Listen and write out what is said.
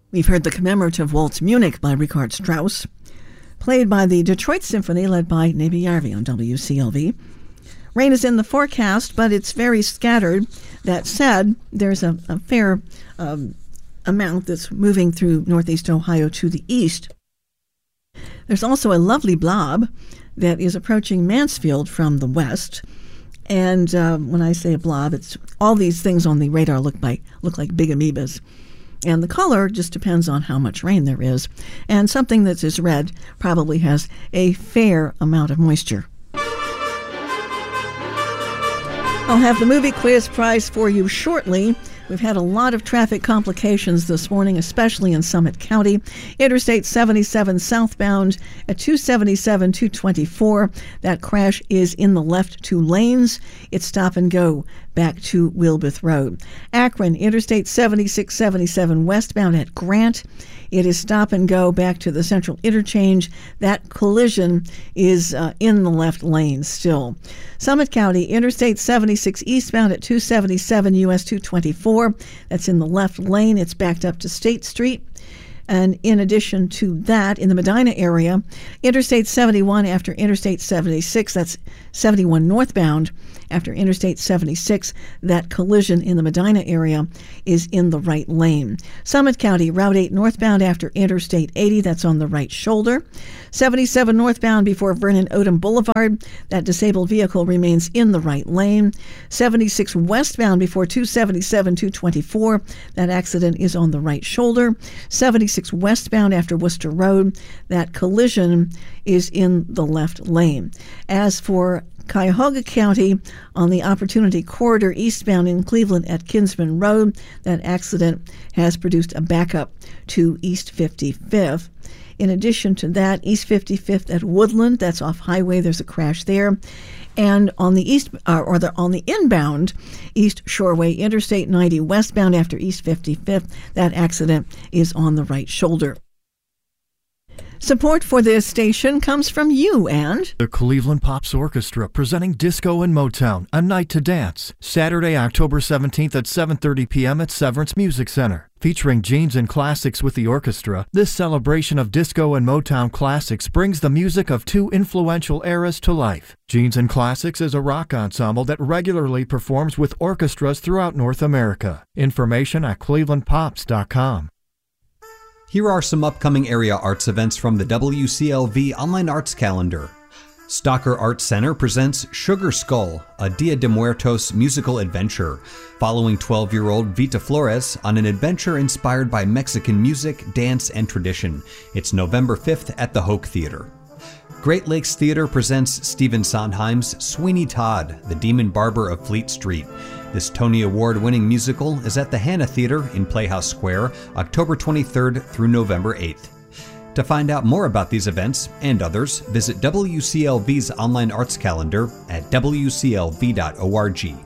We've heard the commemorative Waltz Munich by Richard Strauss, played by the Detroit Symphony led by Nabi Yarvi on WCLV. Rain is in the forecast, but it's very scattered. That said, there's a fair amount that's moving through northeast Ohio to the east. There's also a lovely blob that is approaching Mansfield from the west. And when I say a blob, it's all these things on the radar look like big amoebas. And the color just depends on how much rain there is. And something that is red probably has a fair amount of moisture. I'll have the movie quiz prize for you shortly. We've had a lot of traffic complications this morning, especially in Summit County. Interstate 77 southbound at 277-224. That crash is in the left 2 lanes. It's stop and go back to Wilbeth Road. Akron, Interstate 7677 westbound at Grant. It is stop and go back to the Central Interchange. That collision is in the left lane still. Summit County, Interstate 76 eastbound at 277 US 224. That's in the left lane. It's backed up to State Street. And in addition to that, in the Medina area, Interstate 71 after Interstate 76, that's 71 northbound after Interstate 76, that collision in the Medina area is in the right lane. Summit County, Route 8 northbound after Interstate 80, that's on the right shoulder. 77 northbound before Vernon Odom Boulevard, that disabled vehicle remains in the right lane. 76 westbound before 277-224, that accident is on the right shoulder. 76 westbound after Worcester Road, that collision is in the left lane. As for Cuyahoga County on the Opportunity Corridor eastbound in Cleveland at Kinsman Road, that accident has produced a backup to East 55th. In addition to that, East 55th at Woodland, that's off highway, there's a crash there. And on the inbound East Shoreway, Interstate 90 westbound after East 55th, that accident is on the right shoulder. Support for this station comes from you and the Cleveland Pops Orchestra, presenting Disco and Motown, A Night to Dance, Saturday, October 17th at 7:30 p.m. at Severance Music Center. Featuring Jeans and Classics with the orchestra, this celebration of disco and Motown classics brings the music of 2 influential eras to life. Jeans and Classics is a rock ensemble that regularly performs with orchestras throughout North America. Information at clevelandpops.com. Here are some upcoming area arts events from the WCLV Online Arts Calendar. Stalker Arts Center presents Sugar Skull, a Dia de Muertos musical adventure, following 12-year-old Vita Flores on an adventure inspired by Mexican music, dance, and tradition. It's November 5th at the Hoke Theater. Great Lakes Theater presents Stephen Sondheim's Sweeney Todd, the Demon Barber of Fleet Street. This Tony Award-winning musical is at the Hanna Theater in Playhouse Square, October 23rd through November 8th. To find out more about these events and others, visit WCLV's online arts calendar at wclv.org.